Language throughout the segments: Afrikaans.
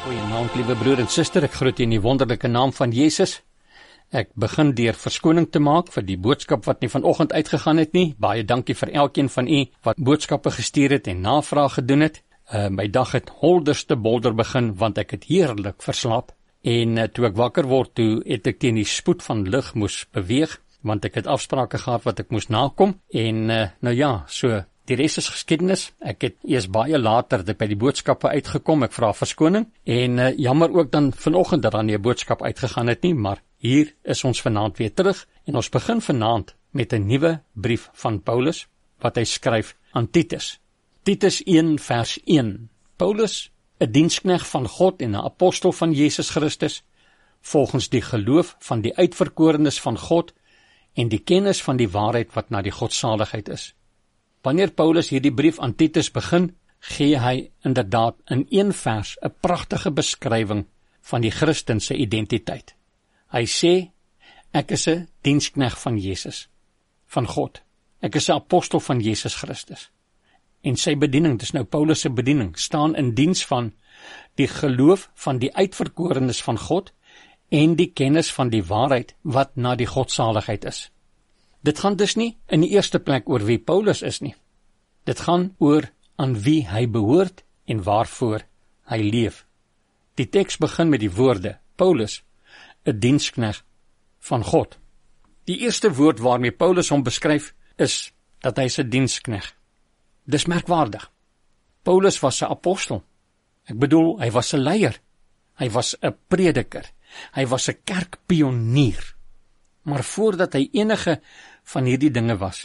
Goeienaand, liewe broer en suster, ek groet u in die wonderlike naam van Jesus. Ek begin deur verskoning te maak vir die boodskap wat nie vanoggend uitgegaan het nie. Baie dankie vir elkeen van u wat boodskappe gestuur het en navraag gedoen het. My dag het holderste bolder begin, want ek het heerlik verslaap. En toe ek wakker word, toe het ek teen die spoed van lig moes beweeg, want ek het afsprake gehad wat ek moes nakom. En so die res is geskiedenis. Ek het eers baie later by die boodskappe uitgekom, ek vra verskoning, en jammer ook dan vanoggend dat daar nie 'n boodskap uitgegaan het nie, maar hier is ons vanaand weer terug, en ons begin vanaand met 'n nuwe brief van Paulus, wat hy skryf aan Titus. Titus 1 vers 1. Paulus, 'n diensknegt van God en 'n apostel van Jesus Christus, volgens die geloof van die uitverkorenes van God en die kennis van die waarheid wat na die godsaligheid is. Wanneer Paulus hierdie brief aan Titus begin, gee hy inderdaad in een vers 'n pragtige beskrywing van die Christen se identiteit. Hy sê, ek is 'n diensknegt van Jesus, van God. Ek is 'n apostel van Jesus Christus. En sy bediening, dis nou Paulus se bediening, staan in diens van die geloof van die uitverkorenes van God en die kennis van die waarheid wat na die godsaligheid is. Dit gaan dus nie in die eerste plek oor wie Paulus is nie. Dit gaan oor aan wie hy behoort en waarvoor hy leef. Die teks begin met die woorde, Paulus, 'n diensknegt van God. Die eerste woord waarmee Paulus hom beskryf is dat hy 'n diensknegt. Dis merkwaardig. Paulus was 'n apostel. Ek bedoel, hy was 'n leier. Hy was 'n prediker. Hy was 'n kerkpionier. Maar voordat hy enige van hierdie dinge was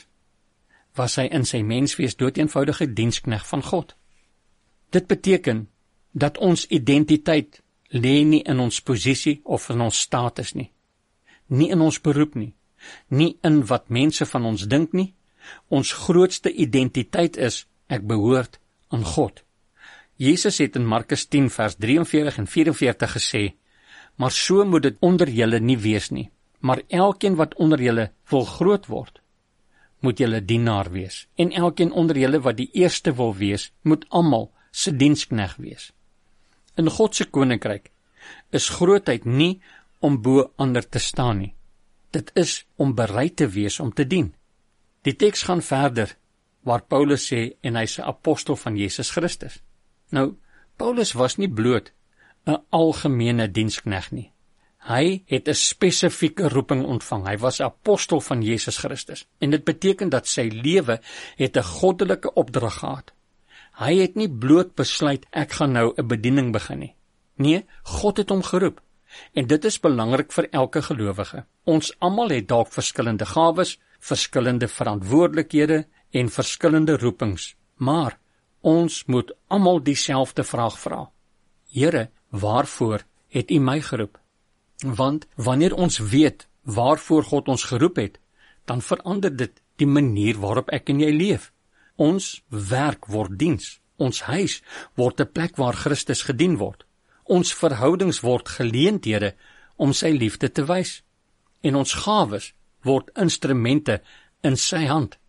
hy in sy menswees doeteenvoudige diensknegt van God. Dit beteken dat ons identiteit lê nie in ons posisie of in ons status nie in ons beroep nie in wat mense van ons dink nie. Ons grootste identiteit is, ek behoort aan God. Jesus het in Markus 10 vers 43 en 44 gesê, maar so moet dit onder julle nie wees nie, maar elkeen wat onder julle wil groot word, moet julle dienaar wees, en elkeen onder julle wat die eerste wil wees, moet almal se diensknegt wees. In God se koninkryk is grootheid nie om bo ander te staan nie. Dit is om bereid te wees om te dien. Die teks gaan verder, waar Paulus sê, en hy's 'n apostel van Jesus Christus. Nou, Paulus was nie bloot 'n algemene diensknegt nie. Hy het 'n spesifieke roeping ontvang. Hy was 'n apostel van Jesus Christus. En dit beteken dat sy lewe het 'n goddelike opdrag gehad. Hy het nie bloot besluit, ek gaan nou 'n bediening begin nie. Nee, God het hom geroep. En dit is belangrik vir elke gelowige. Ons almal het dalk verskillende gawes, verskillende verantwoordelikhede en verskillende roepings. Maar ons moet almal dieselfde vraag vra. Here, waarvoor het U my geroep? Want wanneer ons weet waarvoor God ons geroep het, dan verander dit die manier waarop ek en jy leef. Ons werk word diens. Ons huis word 'n plek waar Christus gedien word. Ons verhoudings word geleenthede om sy liefde te wys. En ons gawes word instrumente in sy hand.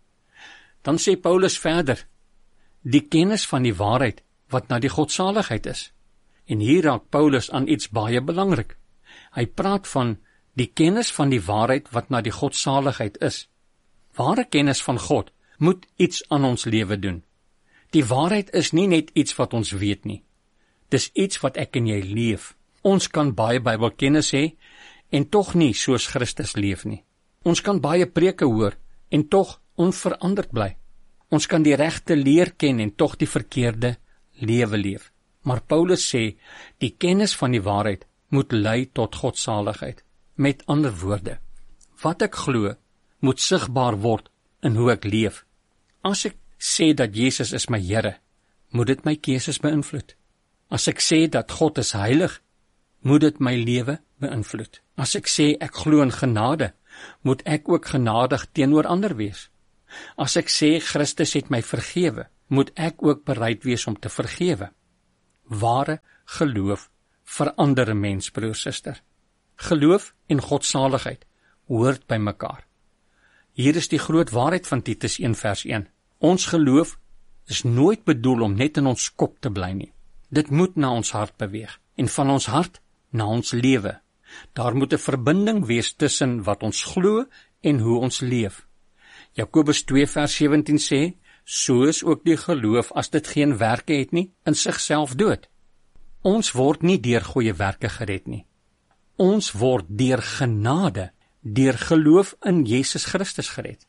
Dan sê Paulus verder, die kennis van die waarheid wat na die godsaligheid is. En hier raak Paulus aan iets baie belangrik. Hy praat van die kennis van die waarheid wat na die godsaligheid is. Ware kennis van God moet iets aan ons lewe doen. Die waarheid is nie net iets wat ons weet nie. Dis iets wat ek en jy leef. Ons kan baie Bybelkennis hê en tog nie soos Christus leef nie. Ons kan baie preke hoor en tog onveranderd bly. Ons kan die regte leer ken en tog die verkeerde lewe leef. Maar Paulus sê, die kennis van die waarheid moet lei tot godsaligheid. Met ander woorde, wat ek glo, moet sigbaar word in hoe ek leef. As ek sê dat Jesus is my Here, moet dit my keuses beïnvloed. As ek sê dat God is heilig, moet dit my lewe beïnvloed. As ek sê ek glo in genade, moet ek ook genadig teenoor ander wees. As ek sê Christus het my vergewe, moet ek ook bereid wees om te vergewe. Ware geloof verander 'n mens, broer, suster. Geloof en godsaligheid hoort by mekaar. Hier is die groot waarheid van Titus 1 vers 1. Ons geloof is nooit bedoel om net in ons kop te bly nie. Dit moet na ons hart beweeg, en van ons hart na ons lewe. Daar moet 'n verbinding wees tussen wat ons glo en hoe ons leef. Jakobus 2 vers 17 sê, so is ook die geloof, as dit geen werke het nie, in sigself dood. Ons word nie deur goeie werke gered nie. Ons word deur genade, deur geloof in Jesus Christus gered.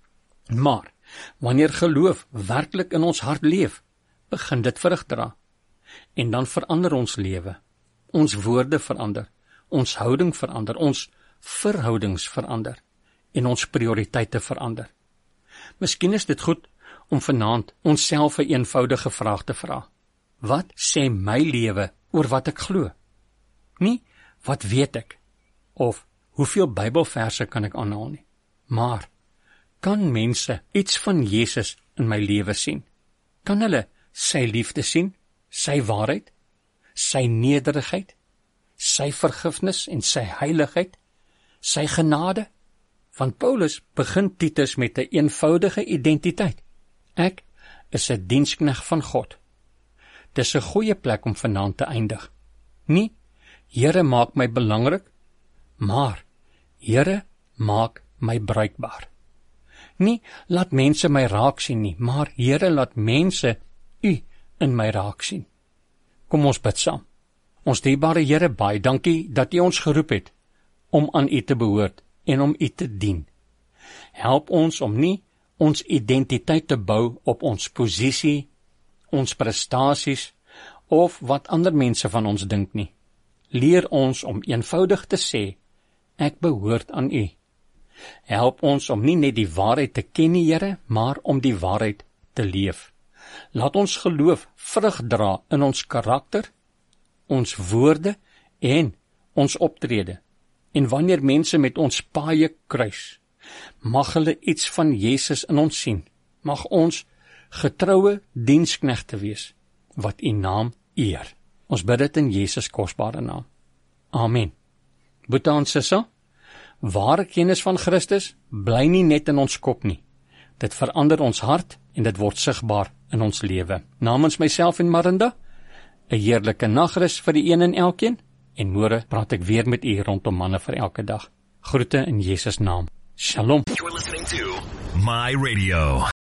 Maar, wanneer geloof werklik in ons hart leef, begin dit vrug dra. En dan verander ons lewe. Ons woorde verander, ons houding verander, ons verhoudings verander, en ons prioriteite verander. Miskien is dit goed om vanaand onsself 'n eenvoudige vraag te vra. Wat sê my lewe oor wat ek glo? Nie, wat weet ek? Of, hoeveel Bybelverse kan ek aanhaal nie? Maar, kan mense iets van Jesus in my lewe sien? Kan hulle sy liefde sien, sy waarheid, sy nederigheid, sy vergifnis en sy heiligheid, sy genade? Want Paulus begin Titus met 'n eenvoudige identiteit. Ek is 'n diensknegt van God. Dis 'n goeie plek om vanaand te eindig. Nie, Here maak my belangrik, maar Here maak my bruikbaar. Nie, laat mense my raak sien nie, maar Here, laat mense U in my raak sien. Kom ons bid saam. Ons dierbare Here, baie dankie dat U ons geroep het om aan U te behoort en om U te dien. Help ons om nie ons identiteit te bou op ons posisie, ons prestasies of wat ander mense van ons dink nie. Leer ons om eenvoudig te sê, ek behoort aan U. Help ons om nie net die waarheid te ken nie, Here, maar om die waarheid te leef. Laat ons geloof vrug dra in ons karakter, ons woorde en ons optrede. En wanneer mense met ons paaie kruis, mag hulle iets van Jesus in ons sien. Mag ons getroue diensknegte wees, wat U naam eer. Ons bid dit in Jesus kosbare naam. Amen. Boeta en sissa, ware kennis van Christus bly nie net in ons kop nie. Dit verander ons hart en dit word sigbaar in ons lewe. Namens myself en Marinda, 'n heerlike nagrus vir die een en elkeen, en môre praat ek weer met u rondom manne vir elke dag. Groete in Jesus naam. Shalom. You're listening to My Radio.